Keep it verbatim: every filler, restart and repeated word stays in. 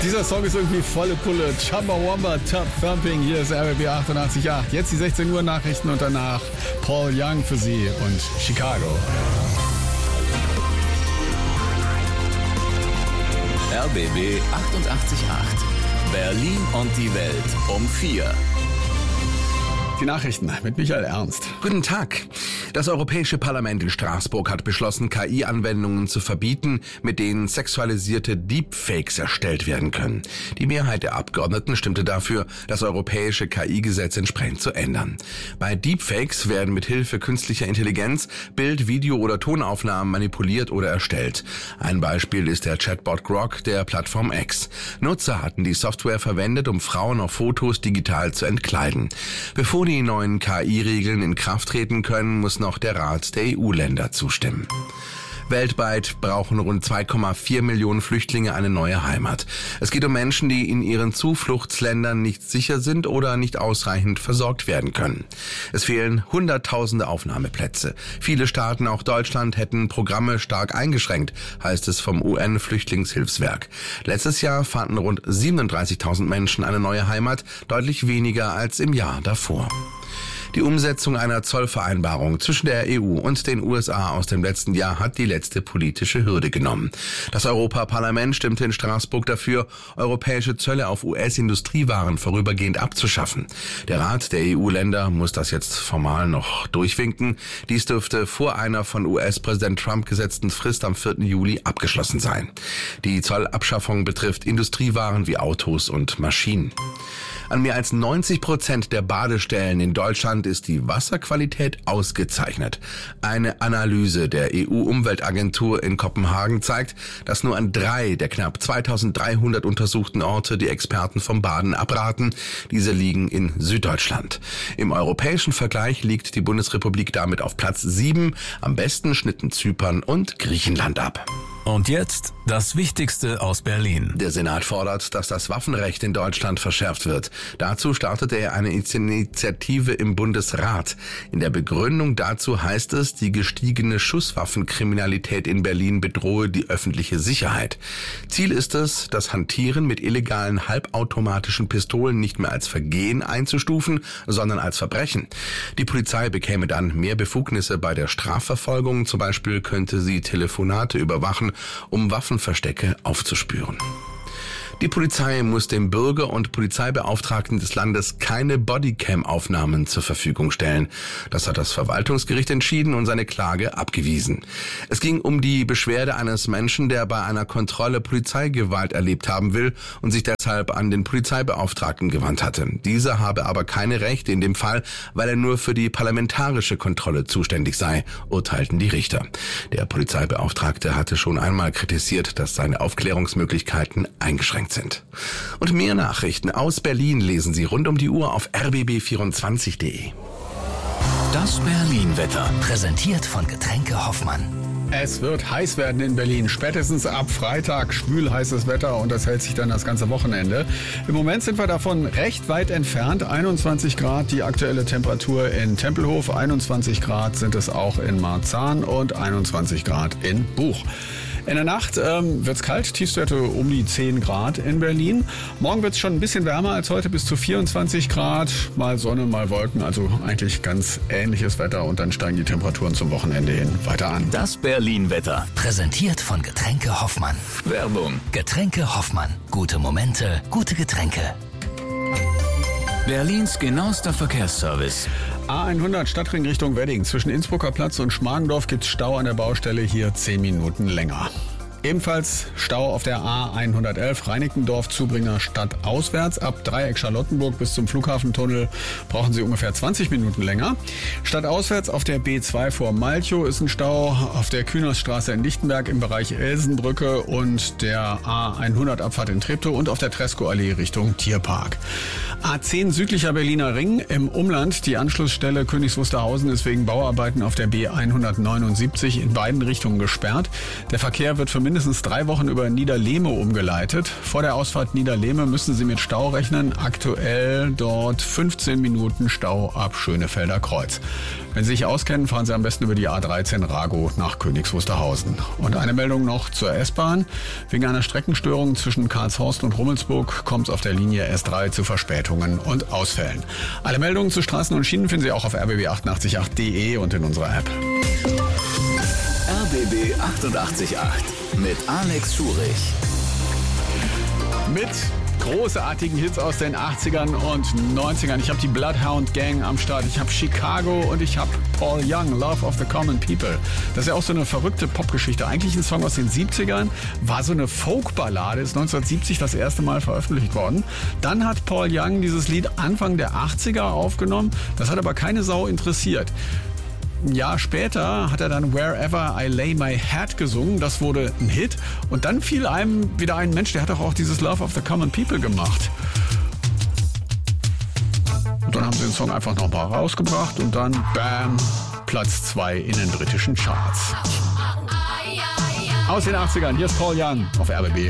Dieser Song ist irgendwie volle Pulle. Chumbawamba, Top Thumping. Hier ist R B B achtundachtzig Komma acht. Jetzt die sechzehn Uhr Nachrichten und danach Paul Young für Sie und Chicago. R B B achtundachtzig Komma acht. Berlin und die Welt um vier. Die Nachrichten mit Michael Ernst. Guten Tag. Das Europäische Parlament in Straßburg hat beschlossen, K I-Anwendungen zu verbieten, mit denen sexualisierte Deepfakes erstellt werden können. Die Mehrheit der Abgeordneten stimmte dafür, das europäische K I-Gesetz entsprechend zu ändern. Bei Deepfakes werden mit Hilfe künstlicher Intelligenz Bild-, Video- oder Tonaufnahmen manipuliert oder erstellt. Ein Beispiel ist der Chatbot Grok der Plattform X. Nutzer hatten die Software verwendet, um Frauen auf Fotos digital zu entkleiden. Bevor die neuen K I-Regeln in Kraft treten können, muss noch der Rat der E U-Länder zustimmen. Weltweit brauchen rund zwei Komma vier Millionen Flüchtlinge eine neue Heimat. Es geht um Menschen, die in ihren Zufluchtsländern nicht sicher sind oder nicht ausreichend versorgt werden können. Es fehlen Hunderttausende Aufnahmeplätze. Viele Staaten, auch Deutschland, hätten Programme stark eingeschränkt, heißt es vom U N-Flüchtlingshilfswerk. Letztes Jahr fanden rund siebenunddreißigtausend Menschen eine neue Heimat, deutlich weniger als im Jahr davor. Die Umsetzung einer Zollvereinbarung zwischen der E U und den U S A aus dem letzten Jahr hat die letzte politische Hürde genommen. Das Europaparlament stimmte in Straßburg dafür, europäische Zölle auf U S-Industriewaren vorübergehend abzuschaffen. Der Rat der E U-Länder muss das jetzt formal noch durchwinken. Dies dürfte vor einer von U S-Präsident Trump gesetzten Frist am vierten Juli abgeschlossen sein. Die Zollabschaffung betrifft Industriewaren wie Autos und Maschinen. An mehr als neunzig Prozent der Badestellen in Deutschland ist die Wasserqualität ausgezeichnet. Eine Analyse der E U-Umweltagentur in Kopenhagen zeigt, dass nur an drei der knapp zweitausenddreihundert untersuchten Orte die Experten vom Baden abraten. Diese liegen in Süddeutschland. Im europäischen Vergleich liegt die Bundesrepublik damit auf Platz sieben. Am besten schnitten Zypern und Griechenland ab. Und jetzt das Wichtigste aus Berlin. Der Senat fordert, dass das Waffenrecht in Deutschland verschärft wird. Dazu startete er eine Initiative im Bundesrat. In der Begründung dazu heißt es, die gestiegene Schusswaffenkriminalität in Berlin bedrohe die öffentliche Sicherheit. Ziel ist es, das Hantieren mit illegalen halbautomatischen Pistolen nicht mehr als Vergehen einzustufen, sondern als Verbrechen. Die Polizei bekäme dann mehr Befugnisse bei der Strafverfolgung. Zum Beispiel könnte sie Telefonate überwachen, um Waffenverstecke aufzuspüren. Die Polizei muss dem Bürger und Polizeibeauftragten des Landes keine Bodycam-Aufnahmen zur Verfügung stellen. Das hat das Verwaltungsgericht entschieden und seine Klage abgewiesen. Es ging um die Beschwerde eines Menschen, der bei einer Kontrolle Polizeigewalt erlebt haben will und sich deshalb an den Polizeibeauftragten gewandt hatte. Dieser habe aber keine Rechte in dem Fall, weil er nur für die parlamentarische Kontrolle zuständig sei, urteilten die Richter. Der Polizeibeauftragte hatte schon einmal kritisiert, dass seine Aufklärungsmöglichkeiten eingeschränkt sind. Und mehr Nachrichten aus Berlin lesen Sie rund um die Uhr auf r b b vierundzwanzig punkt de. Das Berlin-Wetter, präsentiert von Getränke Hoffmann. Es wird heiß werden in Berlin. Spätestens ab Freitag schwül heißes Wetter und das hält sich dann das ganze Wochenende. Im Moment sind wir davon recht weit entfernt. einundzwanzig Grad die aktuelle Temperatur in Tempelhof, einundzwanzig Grad sind es auch in Marzahn und einundzwanzig Grad in Buch. In der Nacht ähm, wird's kalt, Tiefstwerte um die zehn Grad in Berlin. Morgen wird's schon ein bisschen wärmer als heute, bis zu vierundzwanzig Grad. Mal Sonne, mal Wolken, also eigentlich ganz ähnliches Wetter. Und dann steigen die Temperaturen zum Wochenende hin weiter an. Das Berlin-Wetter, präsentiert von Getränke Hoffmann. Werbung. Getränke Hoffmann. Gute Momente, gute Getränke. Berlins genauester Verkehrsservice. A hundert Stadtring Richtung Wedding. Zwischen Innsbrucker Platz und Schmargendorf gibt's Stau an der Baustelle, hier zehn Minuten länger. Ebenfalls Stau auf der A hundertelf Reinickendorf-Zubringer stadtauswärts. Ab Dreieck Charlottenburg bis zum Flughafentunnel brauchen Sie ungefähr zwanzig Minuten länger. Stadtauswärts auf der B zwei vor Malchow ist ein Stau. Auf der Kühnersstraße in Lichtenberg im Bereich Elsenbrücke und der A hundert Abfahrt in Treptow und auf der Tresco-Allee Richtung Tierpark. A zehn südlicher Berliner Ring im Umland. Die Anschlussstelle Königs Wusterhausen ist wegen Bauarbeiten auf der B hundertneunundsiebzig in beiden Richtungen gesperrt. Der Verkehr wird für mindestens drei Wochen über Niederlehme umgeleitet. Vor der Ausfahrt Niederlehme müssen Sie mit Stau rechnen. Aktuell dort fünfzehn Minuten Stau ab Schönefelder Kreuz. Wenn Sie sich auskennen, fahren Sie am besten über die A dreizehn Rago nach Königs Wusterhausen. Und eine Meldung noch zur S-Bahn. Wegen einer Streckenstörung zwischen Karlshorst und Rummelsburg kommt es auf der Linie S drei zu Verspätungen und Ausfällen. Alle Meldungen zu Straßen und Schienen finden Sie auch auf r b b achtundachtzig punkt acht punkt d e und in unserer App. R B B achtundachtzig Komma acht mit Alex Schurich. Mit großartigen Hits aus den achtzigern und neunzigern. Ich habe die Bloodhound Gang am Start, ich habe Chicago und ich habe Paul Young, Love of the Common People. Das ist ja auch so eine verrückte Popgeschichte. Eigentlich ein Song aus den siebzigern, war so eine Folkballade, ist neunzehnhundertsiebzig das erste Mal veröffentlicht worden. Dann hat Paul Young dieses Lied Anfang der achtziger aufgenommen. Das hat aber keine Sau interessiert. Ein Jahr später hat er dann Wherever I Lay My Head gesungen. Das wurde ein Hit. Und dann fiel einem wieder ein Mensch, der hat doch auch dieses Love of the Common People gemacht. Und dann haben sie den Song einfach nochmal rausgebracht und dann, bam, Platz zwei in den britischen Charts. Aus den achtzigern, hier ist Paul Young auf R B B.